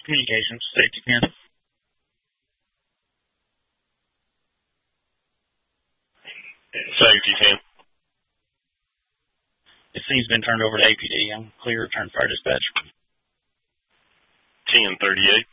Communications, safety 10. Safety 10. The scene's been turned over to APD. I'm clear, return fire dispatch. 1038.